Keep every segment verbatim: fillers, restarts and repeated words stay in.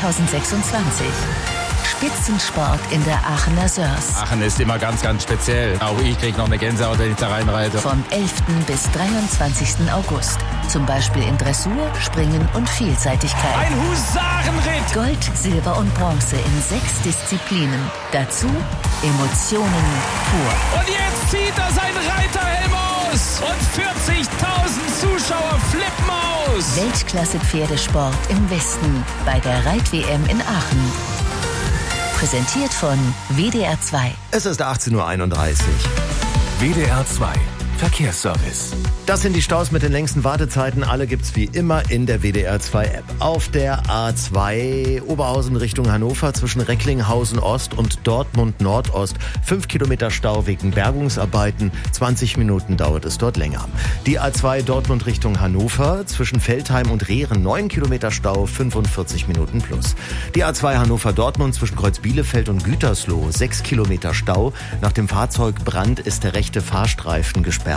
zweitausendsechsundzwanzig. Spitzensport in der Aachener Sörs. Aachen ist immer ganz, ganz speziell. Auch ich kriege noch eine Gänsehaut, wenn ich da reinreite. Vom elften bis dreiundzwanzigsten August. Zum Beispiel in Dressur, Springen und Vielseitigkeit. Ein Husarenritt! Gold, Silber und Bronze in sechs Disziplinen. Dazu Emotionen pur. Und jetzt zieht er seinen Reiterhelm aus. Und vierzigtausend Zuschauer flippen aus. Weltklasse-Pferdesport im Westen bei der Reit-W M in Aachen. Präsentiert von W D R zwei. Es ist achtzehn Uhr einunddreißig. W D R zwei Verkehrsservice. Das sind die Staus mit den längsten Wartezeiten. Alle gibt's wie immer in der W D R zwei App. Auf der A zwei Oberhausen Richtung Hannover zwischen Recklinghausen Ost und Dortmund Nordost. Fünf Kilometer Stau wegen Bergungsarbeiten. zwanzig Minuten dauert es dort länger. Die A zwei Dortmund Richtung Hannover zwischen Veltheim und Rehren. Neun Kilometer Stau, fünfundvierzig Minuten plus. Die A zwei Hannover Dortmund zwischen Kreuz Bielefeld und Gütersloh. Sechs Kilometer Stau. Nach dem Fahrzeugbrand ist der rechte Fahrstreifen gesperrt.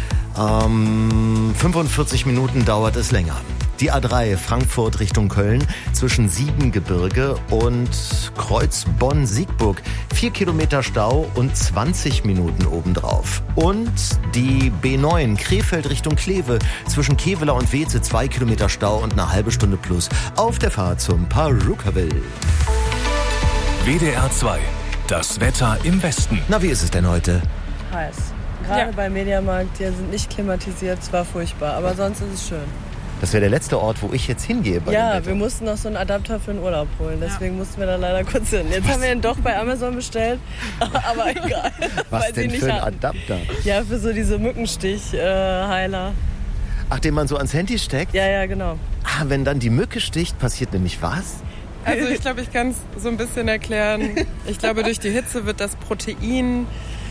Ähm, fünfundvierzig Minuten dauert es länger. Die A drei Frankfurt Richtung Köln zwischen Siebengebirge und Kreuz Bonn-Siegburg. Vier Kilometer Stau und zwanzig Minuten obendrauf. Und die B neun Krefeld Richtung Kleve zwischen Kevela und Weze. Zwei Kilometer Stau und eine halbe Stunde plus auf der Fahrt zum Perukaville. W D R zwei. Das Wetter im Westen. Na, wie ist es denn heute? Heiß. Gerade Ja. beim Mediamarkt, die sind nicht klimatisiert, es war furchtbar, aber sonst ist es schön. Das wäre der letzte Ort, wo ich jetzt hingehe. Bei dem Ja, Wetter. wir mussten noch so einen Adapter für den Urlaub holen, deswegen mussten wir da leider kurz hin. Jetzt haben wir ihn doch bei Amazon bestellt, aber egal. Was weil sie denn nicht für ein hatten. Adapter? Ja, für so diese Mückenstich-Heiler. Ach, den man so ans Handy steckt? Ja, ja, genau. Ah, wenn dann die Mücke sticht, passiert nämlich was? Also ich glaube, ich kann es so ein bisschen erklären. Ich glaube, durch die Hitze wird das Protein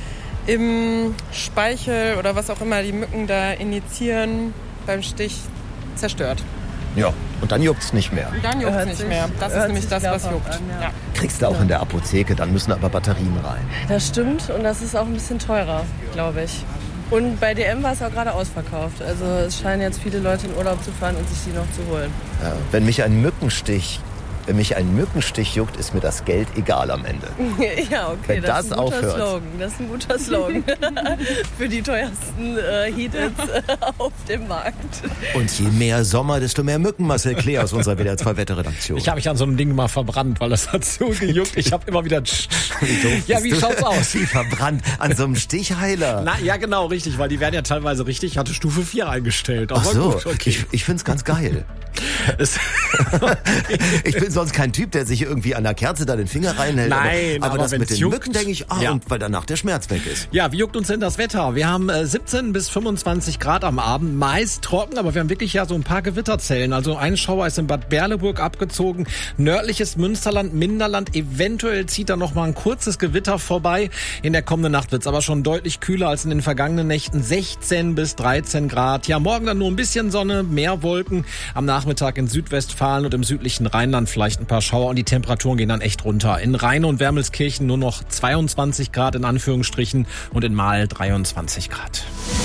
im Speichel oder was auch immer die Mücken da initiieren beim Stich zerstört. Ja, und dann juckt's nicht mehr. Und dann juckt es Hört nicht sich- mehr. Das ist hört nämlich sich das, was glaubhaft juckt. an, ja. Ja. Kriegst du auch in der Apotheke, dann müssen aber Batterien rein. Das stimmt und das ist auch ein bisschen teurer, glaube ich. Und bei D M war es auch gerade ausverkauft. Also es scheinen jetzt viele Leute in Urlaub zu fahren und sich die noch zu holen. Ja, wenn mich ein Mückenstich, wenn mich ein Mückenstich juckt, ist mir das Geld egal am Ende. Ja, okay, Wenn das, das ist ein guter aufhört. Slogan. Das ist ein guter Slogan für die teuersten äh, Heat-Ins äh, auf dem Markt. Und je mehr Sommer, desto mehr Mücken. Marcel Klee aus unserer W D R zwei Wetterredaktion. Ich habe mich an so einem Ding mal verbrannt, weil das hat so gejuckt. Ich habe immer wieder... Ja, wie schaut's aus? Wie verbrannt an so einem Stichheiler. Na, ja, genau, richtig, weil die werden ja teilweise richtig. Ich hatte Stufe vier eingestellt. Ach Aber so, gut, okay. ich, ich find's ganz geil. Es- Ich bin sonst kein Typ, der sich irgendwie an der Kerze da den Finger reinhält. Nein, aber, aber aber das mit wenn's den juckt, Mücken denke ich, ah, ja. und weil danach der Schmerz weg ist. Ja, wie juckt uns denn das Wetter? Wir haben äh, siebzehn bis fünfundzwanzig Grad am Abend, meist trocken, aber wir haben wirklich ja so ein paar Gewitterzellen. Also ein Schauer ist in Bad Berleburg abgezogen, nördliches Münsterland, Minderland, eventuell zieht da noch mal ein kurzes Gewitter vorbei. In der kommenden Nacht wird's aber schon deutlich kühler als in den vergangenen Nächten, sechzehn bis dreizehn Grad. Ja, morgen dann nur ein bisschen Sonne, mehr Wolken, am Nachmittag in Südwestfalen und im südlichen Rheinland vielleicht ein paar Schauer und die Temperaturen gehen dann echt runter. In Rheine und Wermelskirchen nur noch zweiundzwanzig Grad in Anführungsstrichen und in Mahl dreiundzwanzig Grad.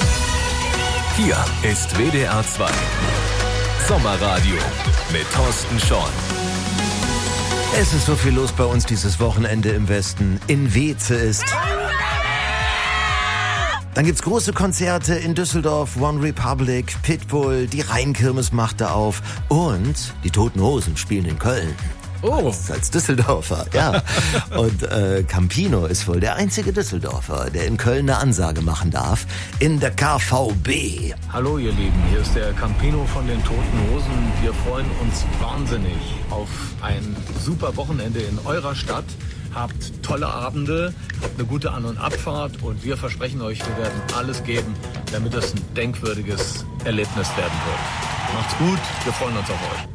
Hier ist W D R zwei Sommerradio mit Thorsten Schorn. Es ist so viel los bei uns dieses Wochenende im Westen. In Weze ist... Dann gibt's große Konzerte in Düsseldorf, One Republic, Pitbull, die Rheinkirmes macht da auf und die Toten Hosen spielen in Köln. Oh. Als, als Düsseldorfer, ja. Und äh, Campino ist wohl der einzige Düsseldorfer, der in Köln eine Ansage machen darf. In der K V B. Hallo ihr Lieben, hier ist der Campino von den Toten Hosen. Wir freuen uns wahnsinnig auf ein super Wochenende in eurer Stadt. Habt tolle Abende, habt eine gute An- und Abfahrt und wir versprechen euch, wir werden alles geben, damit es ein denkwürdiges Erlebnis werden wird. Macht's gut, wir freuen uns auf euch.